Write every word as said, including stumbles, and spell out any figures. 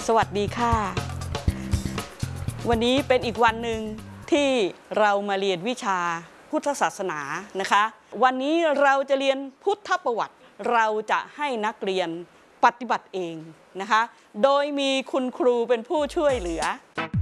สวัสดีค่ะวันนี้เป็นอีกวันหนึ่งที่เรามาเรียนวิชาพุทธศาสนานะคะวันนี้เราจะเรียนพุทธประวัติเราจะให้นักเรียนปฏิบัติเองนะคะโดยมีคุณครูเป็นผู้ช่วยเหลือ